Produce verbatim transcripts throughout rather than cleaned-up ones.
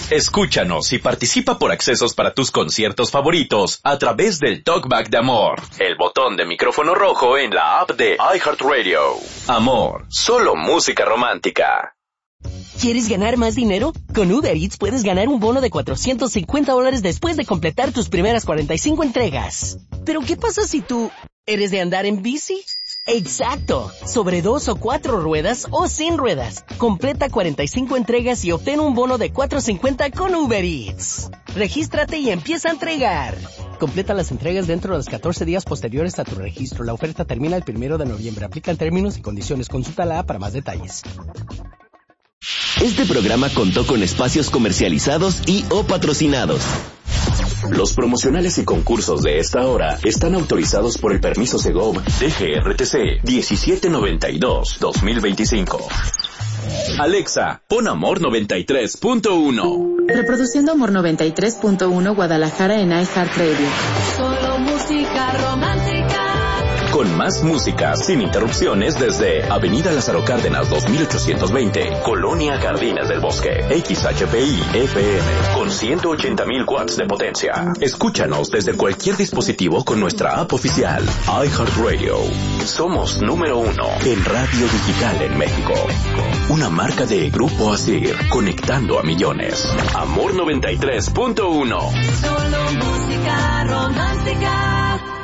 Escúchanos y participa por accesos para tus conciertos favoritos a través del Talkback de Amor, el botón de micrófono rojo en la app de iHeartRadio. Amor, solo música romántica. ¿Quieres ganar más dinero? Con Uber Eats puedes ganar un bono de cuatrocientos cincuenta dólares después de completar tus primeras cuarenta y cinco entregas. ¿Pero qué pasa si tú eres de andar en bici? ¡Exacto! Sobre dos o cuatro ruedas o sin ruedas. Completa cuarenta y cinco entregas y obtén un bono de cuatrocientos cincuenta con Uber Eats. Regístrate y empieza a entregar. Completa las entregas dentro de los catorce días posteriores a tu registro. La oferta termina el primero de noviembre. Aplican términos y condiciones. Consulta la app para más detalles. Este programa contó con espacios comercializados y o patrocinados. Los promocionales y concursos de esta hora están autorizados por el permiso Segov D G R T C diecisiete noventa y dos guión dos mil veinticinco. Alexa, pon Amor noventa y tres punto uno. Reproduciendo Amor noventa y tres punto uno Guadalajara en iHeartRadio. Solo música romántica. Con más música, sin interrupciones, desde Avenida Lázaro Cárdenas dos mil ochocientos veinte, Colonia Jardines del Bosque, X H P I F M, con ciento ochenta mil watts de potencia. Escúchanos desde cualquier dispositivo con nuestra app oficial, iHeartRadio. Somos número uno en radio digital en México. Una marca de Grupo Asir, conectando a millones. Amor noventa y tres punto uno. Solo música romántica.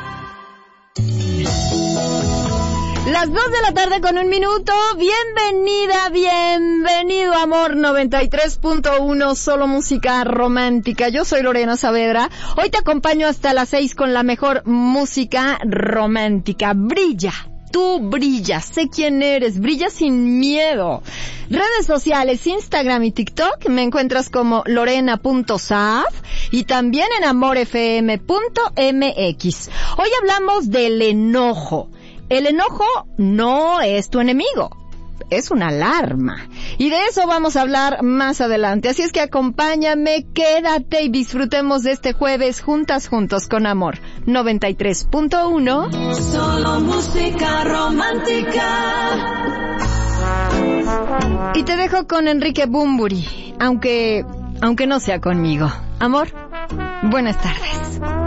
Las dos de la tarde con un minuto. Bienvenida, bienvenido a Amor noventa y tres punto uno, solo música romántica. Yo soy Lorena Saavedra. Hoy te acompaño hasta las seis con la mejor música romántica. Brilla. Tú brillas, sé quién eres, brilla sin miedo. Redes sociales, Instagram y TikTok, me encuentras como lorena punto saab y también en amor f m punto m x. Hoy hablamos del enojo. El enojo no es tu enemigo, es una alarma. Y de eso vamos a hablar más adelante. Así es que acompáñame, quédate y disfrutemos de este jueves juntas, juntos con Amor noventa y tres punto uno. Solo música romántica. Y te dejo con Enrique Bunbury, aunque, aunque no sea conmigo. Amor, buenas tardes.